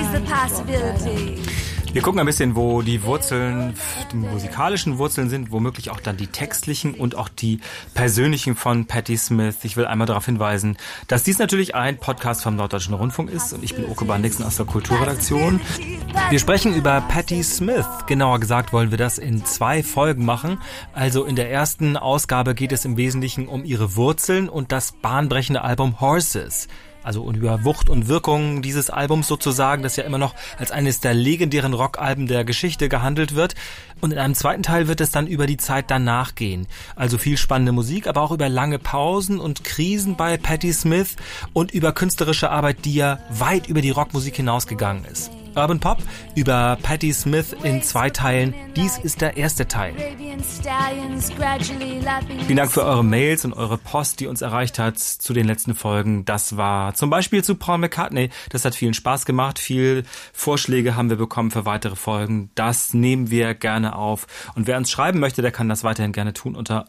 the possibility. Wir gucken ein bisschen, wo die Wurzeln, die musikalischen Wurzeln sind, womöglich auch dann die textlichen und auch die persönlichen von Patti Smith. Ich will einmal darauf hinweisen, dass dies natürlich ein Podcast vom Norddeutschen Rundfunk ist und ich bin Oke Bandixen aus der Kulturredaktion. Wir sprechen über Patti Smith. Genauer gesagt wollen wir das in 2 Folgen machen. Also in der ersten Ausgabe geht es im Wesentlichen um ihre Wurzeln und das bahnbrechende Album Horses. Also über Wucht und Wirkung dieses Albums sozusagen, das ja immer noch als eines der legendären Rockalben der Geschichte gehandelt wird. Und in einem zweiten Teil wird es dann über die Zeit danach gehen. Also viel spannende Musik, aber auch über lange Pausen und Krisen bei Patti Smith und über künstlerische Arbeit, die ja weit über die Rockmusik hinausgegangen ist. Urban Pop über Patti Smith in 2 Teilen. Dies ist der erste Teil. Vielen Dank für eure Mails und eure Post, die uns erreicht hat zu den letzten Folgen. Das war zum Beispiel zu Paul McCartney. Das hat vielen Spaß gemacht. Viel Vorschläge haben wir bekommen für weitere Folgen. Das nehmen wir gerne auf. Und wer uns schreiben möchte, der kann das weiterhin gerne tun unter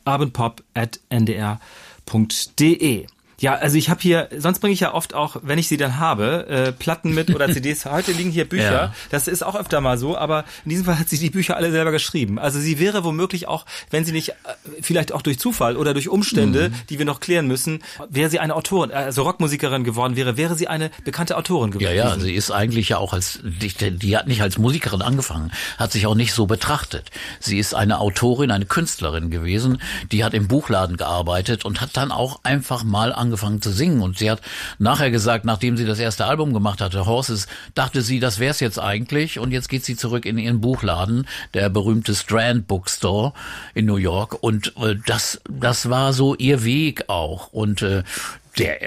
urbanpop@ndr.de. Ja, also ich habe hier, sonst bringe ich ja oft auch, wenn ich sie dann habe, Platten mit oder CDs. Heute liegen hier Bücher. Ja. Das ist auch öfter mal so, aber in diesem Fall hat sie die Bücher alle selber geschrieben. Also sie wäre womöglich auch, wenn sie nicht, vielleicht auch durch Zufall oder durch Umstände, die wir noch klären müssen, wäre sie eine Autorin, also Rockmusikerin geworden wäre sie eine bekannte Autorin geworden. Ja, sie ist eigentlich ja auch die hat nicht als Musikerin angefangen, hat sich auch nicht so betrachtet. Sie ist eine Autorin, eine Künstlerin gewesen, die hat im Buchladen gearbeitet und hat dann auch einfach mal angefangen zu singen. Und sie hat nachher gesagt, nachdem sie das erste Album gemacht hatte, Horses, dachte sie, das wär's jetzt eigentlich. Und jetzt geht sie zurück in ihren Buchladen, der berühmte Strand Bookstore in New York. Und das war so ihr Weg auch. Und der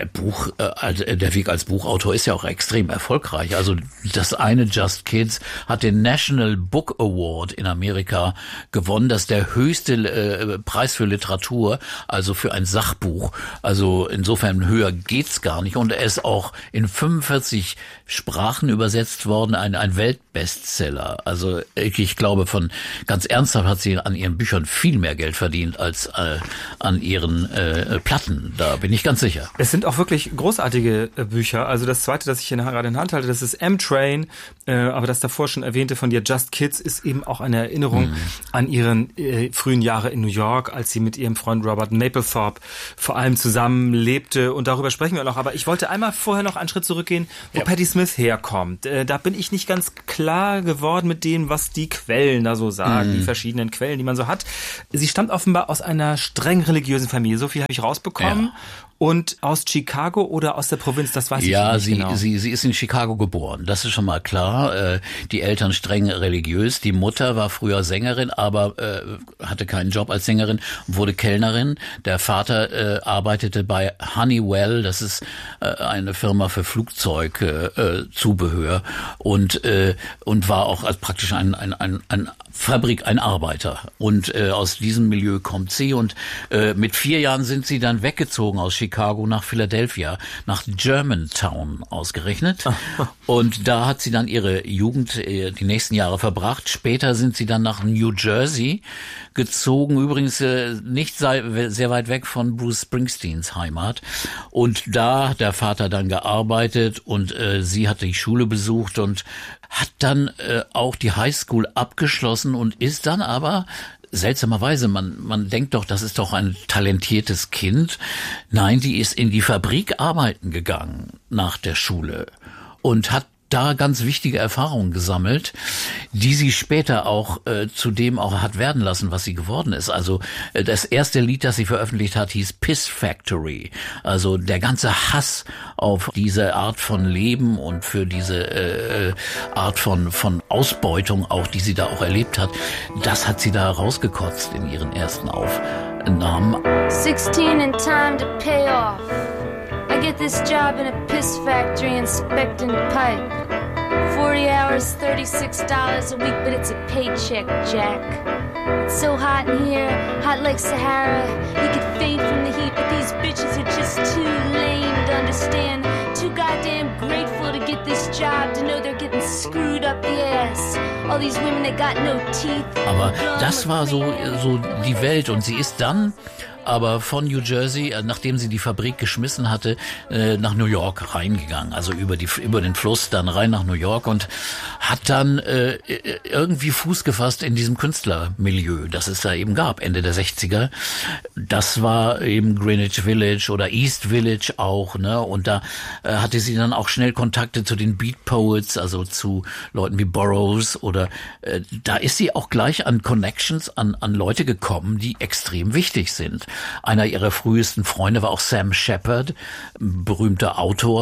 Weg als Buchautor ist ja auch extrem erfolgreich. Also das eine Just Kids hat den National Book Award in Amerika gewonnen. Das ist der höchste Preis für Literatur, also für ein Sachbuch. Also insofern höher geht's gar nicht. Und er ist auch in 45 Sprachen übersetzt worden, ein Weltbestseller. Also ich glaube, ganz ernsthaft hat sie an ihren Büchern viel mehr Geld verdient als an ihren Platten. Da bin ich ganz sicher. Es sind auch wirklich großartige Bücher. Also das zweite, das ich hier gerade in der Hand halte, das ist M-Train. Aber das davor schon erwähnte von dir, Just Kids, ist eben auch eine Erinnerung an ihren frühen Jahre in New York, als sie mit ihrem Freund Robert Mapplethorpe vor allem zusammen lebte. Und darüber sprechen wir noch. Aber ich wollte einmal vorher noch einen Schritt zurückgehen, wo Patti Smith herkommt. Da bin ich nicht ganz klar geworden mit dem, was die Quellen da so sagen, die verschiedenen Quellen, die man so hat. Sie stammt offenbar aus einer streng religiösen Familie. So viel habe ich rausbekommen. Ja. Und aus Chicago oder aus der Provinz, das weiß ich nicht genau. Ja, sie ist in Chicago geboren, das ist schon mal klar. Die Eltern streng religiös. Die Mutter war früher Sängerin, aber hatte keinen Job als Sängerin, wurde Kellnerin. Der Vater arbeitete bei Honeywell, das ist eine Firma für Flugzeugzubehör und war auch als praktisch ein Arbeiter. Und aus diesem Milieu kommt sie und mit 4 Jahren sind sie dann weggezogen aus Chicago nach Philadelphia, nach Germantown ausgerechnet. Und da hat sie dann ihre Jugend, die nächsten Jahre verbracht. Später sind sie dann nach New Jersey gezogen, übrigens nicht sehr weit weg von Bruce Springsteens Heimat. Und da hat der Vater dann gearbeitet und sie hat die Schule besucht und hat dann auch die Highschool abgeschlossen und ist dann aber seltsamerweise, man denkt doch, das ist doch ein talentiertes Kind. Nein, die ist in die Fabrik arbeiten gegangen nach der Schule und hat da ganz wichtige Erfahrungen gesammelt, die sie später auch zu dem auch hat werden lassen, was sie geworden ist. Also das erste Lied, das sie veröffentlicht hat, hieß Piss Factory. Also der ganze Hass auf diese Art von Leben und für diese Art von Ausbeutung auch, die sie da auch erlebt hat, das hat sie da rausgekotzt in ihren ersten Aufnahmen. 16 in time to pay off. I get this job in a piss factory inspecting pipe. 40 hours, $36 a week, but it's a paycheck, Jack. It's so hot in here, hot like Sahara. You could faint from the heat, but these bitches are just too lame to understand. Too goddamn grateful to get this job, to know they're getting screwed up the ass. All these women that got no teeth. Aber das war so die Welt und sie ist dann aber von New Jersey, nachdem sie die Fabrik geschmissen hatte, nach New York reingegangen, also über den Fluss dann rein nach New York und hat dann irgendwie Fuß gefasst in diesem Künstlermilieu, das es da eben gab, Ende der 60er. Das war eben Greenwich Village oder East Village auch, ne? Und da hatte sie dann auch schnell Kontakte zu den Beat Poets, also zu Leuten wie Burroughs oder da ist sie auch gleich an Connections, an Leute gekommen, die extrem wichtig sind. Einer ihrer frühesten Freunde war auch Sam Shepard, berühmter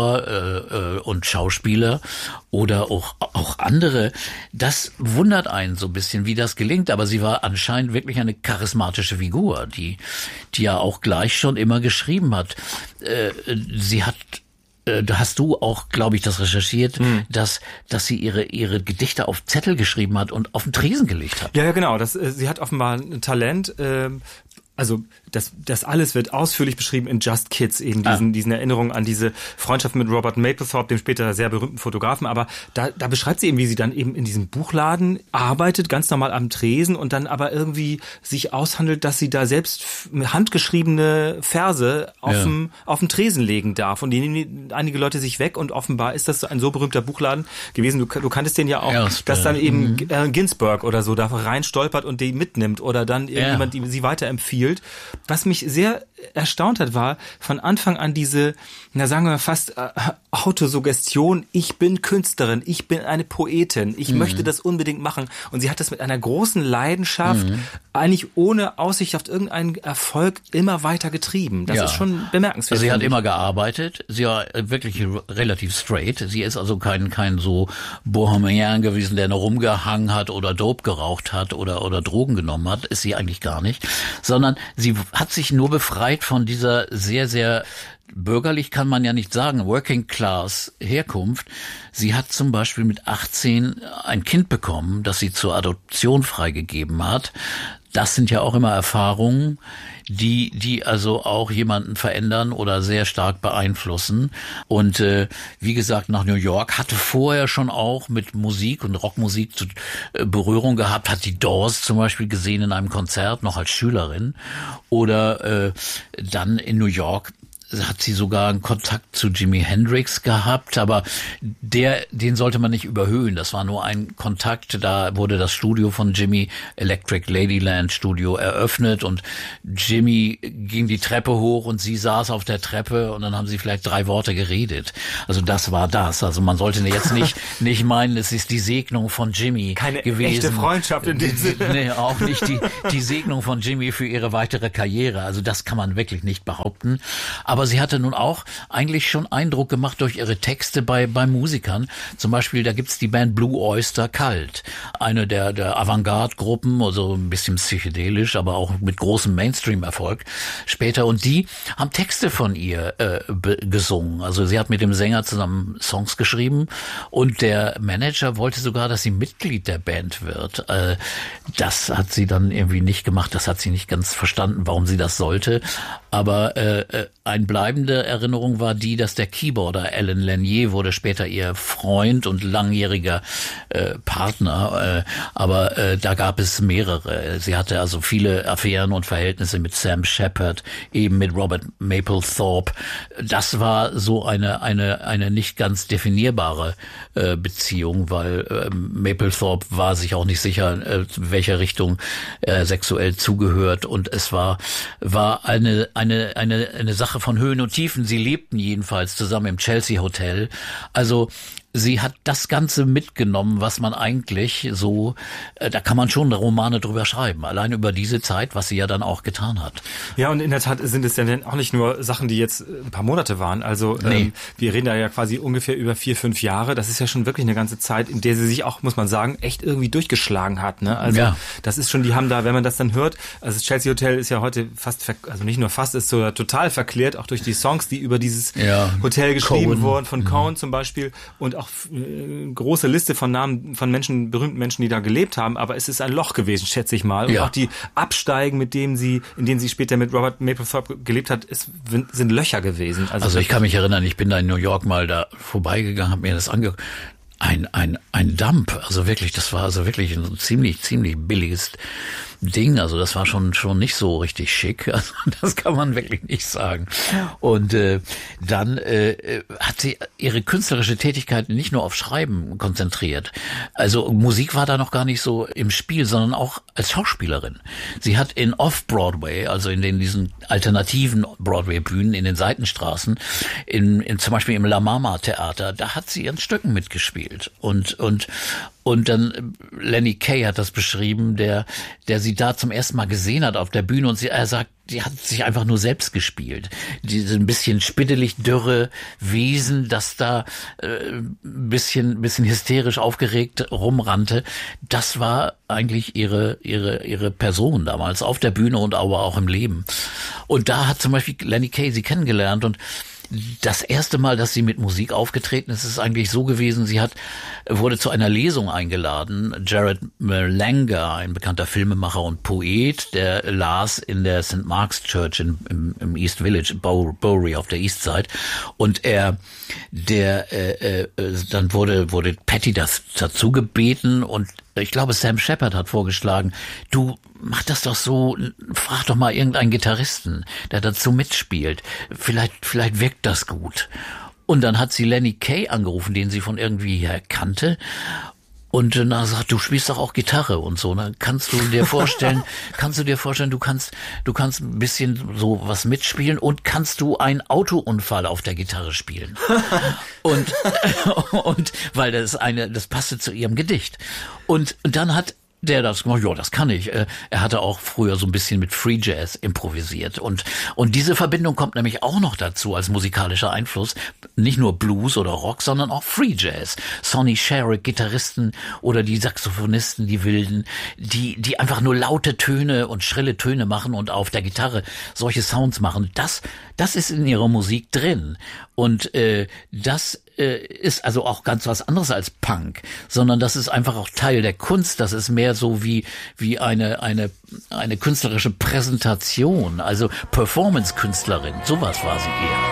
Autor und Schauspieler oder auch andere. Das wundert einen so ein bisschen, wie das gelingt, aber sie war anscheinend wirklich eine charismatische Figur, die ja auch gleich schon immer geschrieben hat. Sie hat da hast du auch, glaube ich, das recherchiert, dass sie ihre Gedichte auf Zettel geschrieben hat und auf den Tresen gelegt hat. Ja, genau. Sie hat offenbar ein Talent. Also das alles wird ausführlich beschrieben in Just Kids, eben diesen Erinnerungen an diese Freundschaft mit Robert Mapplethorpe, dem später sehr berühmten Fotografen. Aber da beschreibt sie eben, wie sie dann eben in diesem Buchladen arbeitet, ganz normal am Tresen und dann aber irgendwie sich aushandelt, dass sie da selbst handgeschriebene Verse auf dem Tresen legen darf. Und die nehmen einige Leute sich weg und offenbar ist das ein so berühmter Buchladen gewesen. Du kanntest den ja auch, dass dann eben Ginsberg oder so da rein stolpert und die mitnimmt oder dann irgendjemand sie weiterempfiehlt. Was mich sehr erstaunt hat, war von Anfang an diese, sagen wir mal fast Autosuggestion, ich bin Künstlerin, ich bin eine Poetin, ich möchte das unbedingt machen. Und sie hat das mit einer großen Leidenschaft, eigentlich ohne Aussicht auf irgendeinen Erfolg, immer weiter getrieben. Das ist schon bemerkenswert. Also sie hat immer gearbeitet, sie war wirklich relativ straight. Sie ist also kein so Bohemian gewesen, der nur rumgehangen hat oder Dope geraucht hat oder Drogen genommen hat, ist sie eigentlich gar nicht. Sondern sie hat sich nur befreit von dieser sehr, sehr bürgerlich kann man ja nicht sagen, Working Class Herkunft. Sie hat zum Beispiel mit 18 ein Kind bekommen, das sie zur Adoption freigegeben hat. Das sind ja auch immer Erfahrungen, die also auch jemanden verändern oder sehr stark beeinflussen. Und wie gesagt, nach New York, hatte vorher schon auch mit Musik und Rockmusik Berührung gehabt, hat die Doors zum Beispiel gesehen in einem Konzert, noch als Schülerin. Oder dann in New York hat sie sogar einen Kontakt zu Jimi Hendrix gehabt, aber den sollte man nicht überhöhen. Das war nur ein Kontakt, da wurde das Studio von Jimi, Electric Ladyland Studio, eröffnet und Jimi ging die Treppe hoch und sie saß auf der Treppe und dann haben sie vielleicht 3 Worte geredet. Also das war das. Also man sollte jetzt nicht meinen, es ist die Segnung von Jimi keine gewesen. Echte Freundschaft in dem Sinne. Nee, auch nicht die Segnung von Jimi für ihre weitere Karriere. Also das kann man wirklich nicht behaupten. Aber sie hatte nun auch eigentlich schon Eindruck gemacht durch ihre Texte bei Musikern. Zum Beispiel, da gibt's die Band Blue Oyster Cult. Eine der Avantgarde-Gruppen, also ein bisschen psychedelisch, aber auch mit großem Mainstream-Erfolg später. Und die haben Texte von ihr gesungen. Also sie hat mit dem Sänger zusammen Songs geschrieben und der Manager wollte sogar, dass sie Mitglied der Band wird. Das hat sie dann irgendwie nicht gemacht. Das hat sie nicht ganz verstanden, warum sie das sollte. Aber eine bleibende Erinnerung war die, dass der Keyboarder Alan Lanier wurde später ihr Freund und langjähriger Partner, aber da gab es mehrere. Sie hatte also viele Affären und Verhältnisse mit Sam Shepard, eben mit Robert Mapplethorpe. Das war so eine nicht ganz definierbare Beziehung, weil Mapplethorpe war sich auch nicht sicher, welcher Richtung er sexuell zugehört, und es war eine Sache von Höhen und Tiefen. Sie lebten jedenfalls zusammen im Chelsea Hotel. Also sie hat das Ganze mitgenommen, was man eigentlich so, da kann man schon Romane drüber schreiben, allein über diese Zeit, was sie ja dann auch getan hat. Ja, und in der Tat sind es ja dann auch nicht nur Sachen, die jetzt ein paar Monate waren. Also wir reden da ja quasi ungefähr über 4-5 Jahre. Das ist ja schon wirklich eine ganze Zeit, in der sie sich auch, muss man sagen, echt irgendwie durchgeschlagen hat. Ne? Also das ist schon, die haben da, wenn man das dann hört, also das Chelsea Hotel ist ja heute fast, also nicht nur fast, ist so total verklärt, auch durch die Songs, die über dieses Hotel geschrieben wurden, von Cohen zum Beispiel, und auch große Liste von Namen von Menschen, berühmten Menschen, die da gelebt haben, aber es ist ein Loch gewesen, schätze ich mal. Und auch die Absteigen, in denen sie später mit Robert Mapplethorpe gelebt hat, sind Löcher gewesen. Also ich kann mich erinnern, ich bin da in New York mal da vorbeigegangen, habe mir das angeguckt. Ein Dump, also wirklich, das war also wirklich ein ziemlich billiges Ding. Also das war schon nicht so richtig schick. Also das kann man wirklich nicht sagen. Und dann hat sie ihre künstlerische Tätigkeit nicht nur auf Schreiben konzentriert. Also Musik war da noch gar nicht so im Spiel, sondern auch als Schauspielerin. Sie hat in Off-Broadway, also in diesen alternativen Broadway-Bühnen in den Seitenstraßen, zum Beispiel im La Mama Theater, da hat sie ihren Stücken mitgespielt. Und dann Lenny Kaye hat das beschrieben, der sie da zum ersten Mal gesehen hat auf der Bühne, und er sagt, die hat sich einfach nur selbst gespielt. Diese ein bisschen spittelig dürre Wesen, das da ein bisschen hysterisch aufgeregt rumrannte, das war eigentlich ihre Person damals auf der Bühne und aber auch im Leben. Und da hat zum Beispiel Lenny Kaye sie kennengelernt, und das erste Mal, dass sie mit Musik aufgetreten ist, ist eigentlich so gewesen, sie wurde zu einer Lesung eingeladen. Jared Langer, ein bekannter Filmemacher und Poet, der las in der St. Mark's Church im East Village, Bowery auf der East Side. Und dann wurde Patty dazu gebeten, und ich glaube, Sam Shepard hat vorgeschlagen, du mach das doch so, frag doch mal irgendeinen Gitarristen, der dazu mitspielt. Vielleicht wirkt das gut. Und dann hat sie Lenny Kaye angerufen, den sie von irgendwie her kannte. Und dann sagt, du spielst doch auch Gitarre und so, ne? Kannst du dir vorstellen, du kannst ein bisschen so was mitspielen, und kannst du einen Autounfall auf der Gitarre spielen? und weil das passte zu ihrem Gedicht. Und dann hat der das gemacht, ja, das kann ich. Er hatte auch früher so ein bisschen mit Free Jazz improvisiert. Und diese Verbindung kommt nämlich auch noch dazu als musikalischer Einfluss. Nicht nur Blues oder Rock, sondern auch Free Jazz. Sonny Sherrick, Gitarristen oder die Saxophonisten, die Wilden, die einfach nur laute Töne und schrille Töne machen und auf der Gitarre solche Sounds machen. Das ist in ihrer Musik drin. Und das ist also auch ganz was anderes als Punk, sondern das ist einfach auch Teil der Kunst. Das ist mehr so wie eine künstlerische Präsentation, also Performance-Künstlerin. Sowas war sie eher.